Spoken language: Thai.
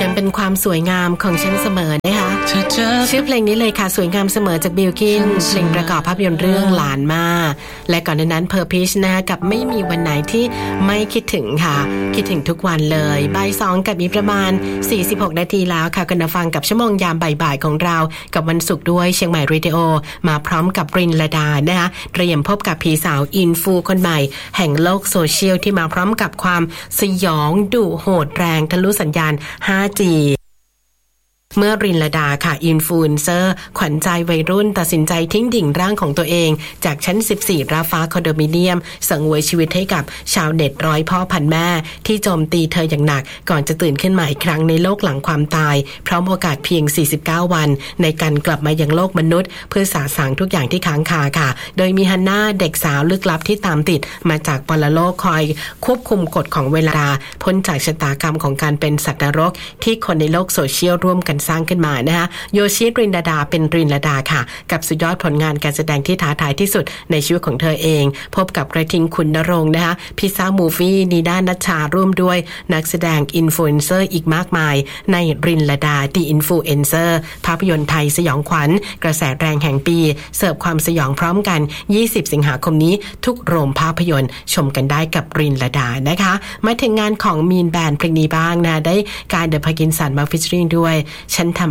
ยังเป็นความสวยงามของฉันเสมอนะคะชื่อเพลงนี้เลยค่ะสวยงามเสมอจากบิลกินเพลงประกอบภาพยนตร์เรื่องหลานมาและก่อนหน้านั้นเพอร์พิชนะคะกับไม่มีวันไหนที่ไม่คิดถึงค่ะคิดถึงทุกวันเลยบ่าย2กับมีประมาณ46นาทีแล้วค่ะกันฟังกับชั่วโมงยามบ่ายๆของเรากับวันศุกร์ด้วยเชียงใหม่เรดิโอมาพร้อมกับรินลดานะคะเตรียมพบกับผีสาวอินฟูคนใหม่แห่งโลกโซเชียลที่มาพร้อมกับความสยองดุโหดแรงทะลุสัญญาณ 5G เมื่อรินลดาค่ะอินฟลูเอนเซอร์ขวัญใจวัยรุ่นตัดสินใจทิ้งดิ่งร่างของตัวเองจากชั้น14ราฟ้าคอนโดมิเนียมสังเวยชีวิตให้กับชาวเน็ตร้อยพ่อพันแม่ที่โจมตีเธออย่างหนักก่อนจะตื่นขึ้นมาอีกครั้งในโลกหลังความตายพร้อมโอกาสเพียง49วันในการกลับมายังโลกมนุษย์เพื่อสาสางทุกอย่างที่ค้างคาค่ะโดยมีฮันน่าเด็กสาวลึกลับที่ตามติดมาจากปรโลกคอยควบคุมกฎของเวลาพ้นจากชะตากรรมของการเป็นสัตว์นรกที่คนในโลกโซเชียลร่วมกันสร้างขึ้นมานะคะโยชิรินดาเป็นรินลดาค่ะกับสุดยอดผลงานการแสดงที่ท้าทายที่สุดในชีวิตของเธอเองพบกับกระทิงขุนนรงค์นะคะพิซซ่ามูฟี่นีด้านัชชาร่วมด้วยนักแสดงอินฟลูเอนเซอร์อีกมากมายในรินลดาดีอินฟลูเอนเซอร์ภาพยนตร์ไทยสยองขวัญกระแสแรงแห่งปีเสิร์ฟความสยองพร้อมกัน20สิงหาคมนี้ทุกโรงภาพยนตร์ชมกันได้กับรินลดานะคะมาถึงงานของมีนแบนด์เพลงนี้บ้างนะได้การเดอะพาร์กินสันมาฟิชริงด้วยฉันทำ